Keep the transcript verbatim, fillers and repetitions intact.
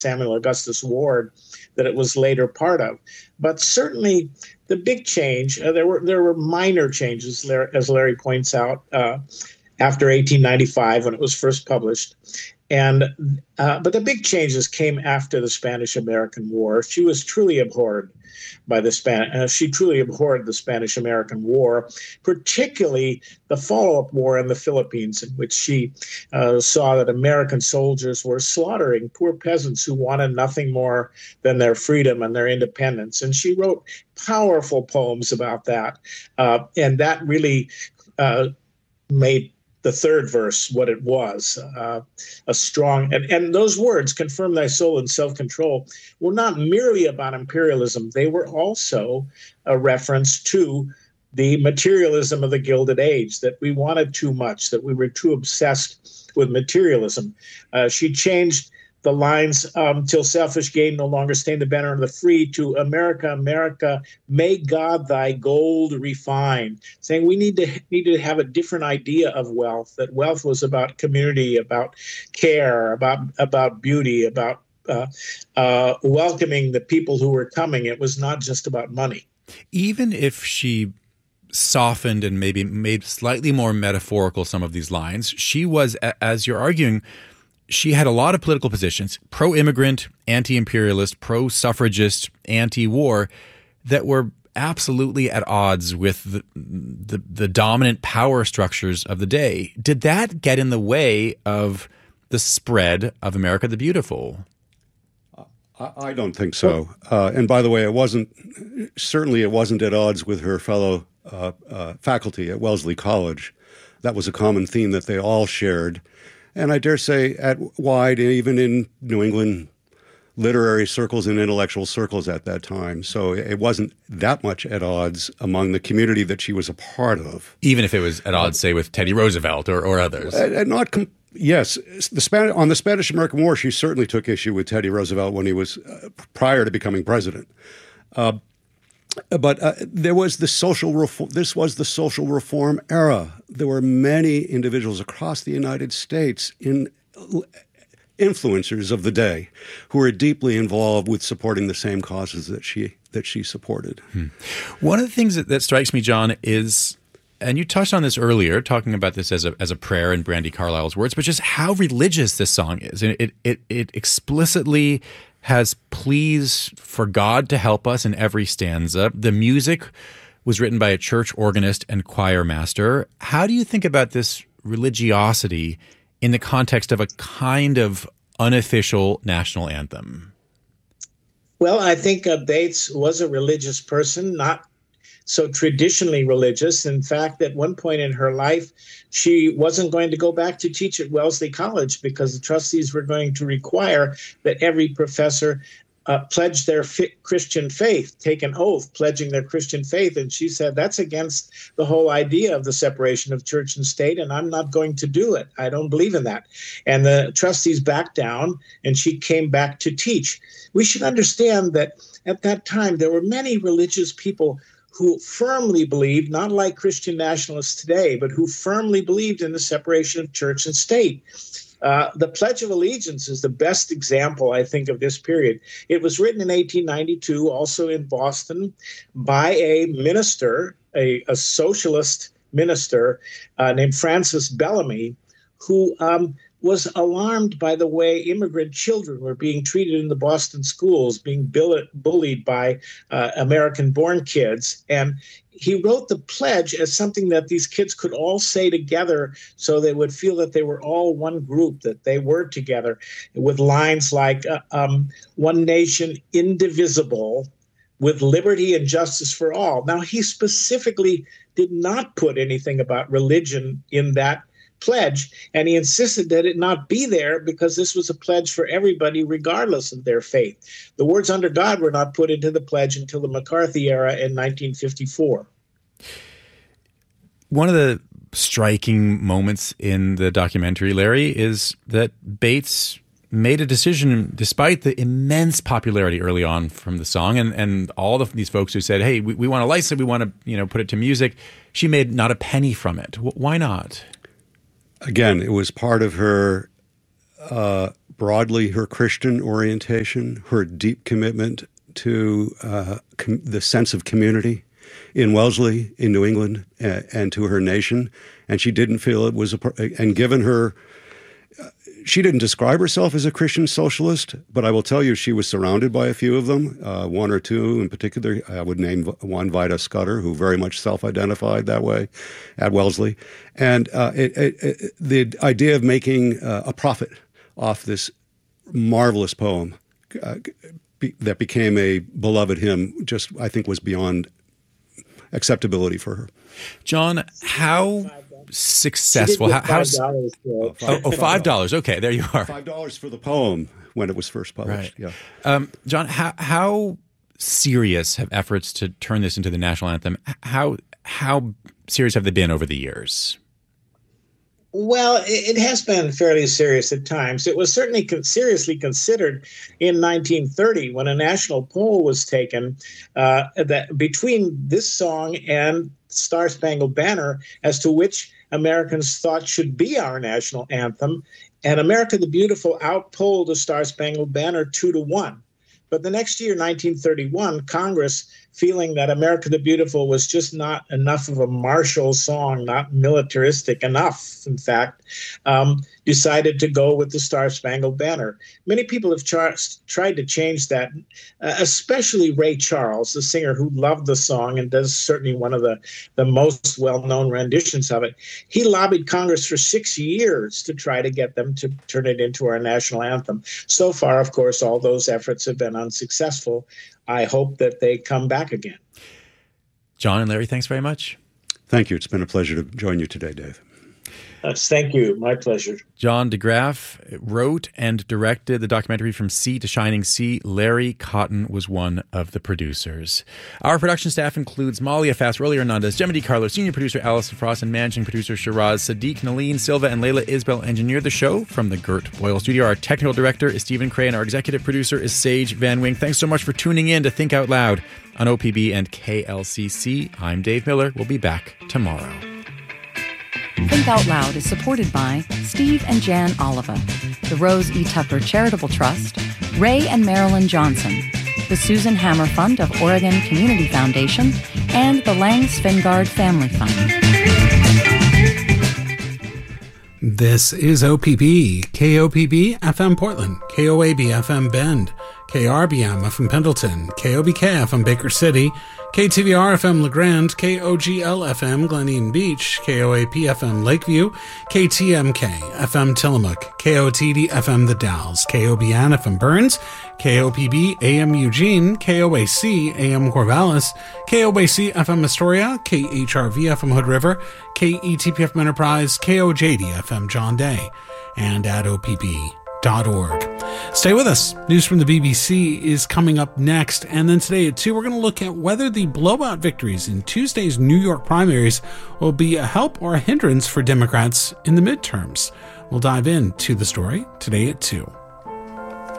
Samuel Augustus Ward that it was later part of. But certainly the big change, uh, there were there were minor changes, as Larry points out, uh, after eighteen ninety-five when it was first published. And uh, but the big changes came after the Spanish-American War. She was truly abhorred by the Span. Uh, she truly abhorred the Spanish-American War, particularly the follow-up war in the Philippines, in which she uh, saw that American soldiers were slaughtering poor peasants who wanted nothing more than their freedom and their independence. And she wrote powerful poems about that, uh, and that really uh, made the third verse what it was, uh, a strong, and, and those words, confirm thy soul in self-control, were not merely about imperialism. They were also a reference to the materialism of the Gilded Age, that we wanted too much, that we were too obsessed with materialism. Uh, she changed the lines um, till selfish gain no longer stain the banner of the free to America, America, may God thy gold refine, saying we need to need to have a different idea of wealth, that wealth was about community, about care, about about beauty, about uh, uh, welcoming the people who were coming. It was not just about money. Even if she softened and maybe made slightly more metaphorical some of these lines, she was, as you're arguing, she had a lot of political positions, pro-immigrant, anti-imperialist, pro-suffragist, anti-war, that were absolutely at odds with the, the, the dominant power structures of the day. Did that get in the way of the spread of America the Beautiful? I, I don't think so. Uh, and by the way, it wasn't, certainly it wasn't at odds with her fellow uh, uh, faculty at Wellesley College. That was a common theme that they all shared. And I dare say at wide, even in New England literary circles and intellectual circles at that time. So it wasn't that much at odds among the community that she was a part of. Even if it was at odds, say, with Teddy Roosevelt or, or others. And, and not com- yes, the Span- on the Spanish-American War, she certainly took issue with Teddy Roosevelt when he was uh, prior to becoming president. Uh, But uh, there was the social reform. This was the social reform era. There were many individuals across the United States, in influencers of the day, who were deeply involved with supporting the same causes that she that she supported. Hmm. One of the things that, that strikes me, John, is, and you touched on this earlier, talking about this as a as a prayer in Brandi Carlile's words, but just how religious this song is. It it it, it explicitly has pleas for God to help us in every stanza. The music was written by a church organist and choir master. How do you think about this religiosity in the context of a kind of unofficial national anthem? Well, I think uh, Bates was a religious person, not so traditionally religious. In fact, at one point in her life, she wasn't going to go back to teach at Wellesley College because the trustees were going to require that every professor uh, pledge their fi- Christian faith, take an oath pledging their Christian faith. And she said, that's against the whole idea of the separation of church and state, and I'm not going to do it. I don't believe in that. And the trustees backed down, and she came back to teach. We should understand that at that time, there were many religious people who firmly believed, not like Christian nationalists today, but who firmly believed in the separation of church and state. Uh, the Pledge of Allegiance is the best example, I think, of this period. It was written in eighteen ninety-two, also in Boston, by a minister, a, a socialist minister uh, named Francis Bellamy, who um, was alarmed by the way immigrant children were being treated in the Boston schools, being bill- bullied by uh, American-born kids. And he wrote the pledge as something that these kids could all say together so they would feel that they were all one group, that they were together, with lines like, uh, um, one nation indivisible, with liberty and justice for all. Now, he specifically did not put anything about religion in that pledge, and he insisted that it not be there because this was a pledge for everybody regardless of their faith. The words under God were not put into the pledge until the McCarthy era in nineteen fifty-four. One of the striking moments in the documentary, Larry, is that Bates made a decision, despite the immense popularity early on from the song, and, and all of these folks who said, hey, we, we want to license it, we want to you know put it to music. She made not a penny from it. W- why not? Again, it was part of her uh, broadly her Christian orientation, her deep commitment to uh, com- the sense of community in Wellesley, in New England, uh, and to her nation. And she didn't feel it was a, and given her, uh, she didn't describe herself as a Christian socialist, but I will tell you she was surrounded by a few of them, uh, one or two in particular. I would name one, Vida Scudder, who very much self-identified that way at Wellesley. And uh, it, it, it, the idea of making uh, a profit off this marvelous poem uh, be, that became a beloved hymn just, I think, was beyond acceptability for her. John, how successful? How, how, oh, oh, five dollars. Okay, there you are. Five dollars for the poem when it was first published. Right. Yeah. Um, John, how, how serious have efforts to turn this into the national anthem? How how serious have they been over the years? Well, it has been fairly serious at times. It was certainly con- seriously considered in nineteen thirty when a national poll was taken uh, that between this song and Star Spangled Banner as to which Americans thought should be our national anthem. And America the Beautiful outpolled the Star Spangled Banner two to one. But the next year, nineteen thirty-one, Congress, feeling that America the Beautiful was just not enough of a martial song, not militaristic enough, in fact, um, decided to go with the Star Spangled Banner. Many people have char- tried to change that, uh, especially Ray Charles, the singer who loved the song and does certainly one of the, the most well-known renditions of it. He lobbied Congress for six years to try to get them to turn it into our national anthem. So far, of course, all those efforts have been unsuccessful. I hope that they come back again. John and Larry, thanks very much. Thank you. It's been a pleasure to join you today, Dave. Yes, thank you. My pleasure. John DeGraff wrote and directed the documentary From Sea to Shining Sea. Larry Cotton was one of the producers. Our production staff includes Malia Fass, Rolly Hernandez, Gemma DiCarlo, senior producer Allison Frost, and managing producer Shiraz Sadiq, Naleen Silva, and Layla Isbell engineered the show from the Gert Boyle studio. Our technical director is Stephen Cray, and our executive producer is Sage Van Wing. Thanks so much for tuning in to Think Out Loud on O P B and K L C C. I'm Dave Miller. We'll be back tomorrow. Think Out Loud is supported by Steve and Jan Oliva, the Rose E. Tucker Charitable Trust, Ray and Marilyn Johnson, the Susan Hammer Fund of Oregon Community Foundation, and the Lang Svengard Family Fund. This is O P B, K O P B F M Portland, K O A B F M Bend, K R B M F M Pendleton, K O B K F M Baker City, K T V R F M LeGrand, K O G L F M Glen Eden Beach, K O A P F M Lakeview, K T M K F M Tillamook, K O T D F M The Dalles, K O B N F M Burns, K O P B A M Eugene, K O A C A M Corvallis, K O A C F M Astoria, K H R V F M Hood River, K E T P F M Enterprise, K O J D F M John Day, and at O P B dot org. Stay with us. News from the B B C is coming up next. And then today at two, we're going to look at whether the blowout victories in Tuesday's New York primaries will be a help or a hindrance for Democrats in the midterms. We'll dive into the story today at two.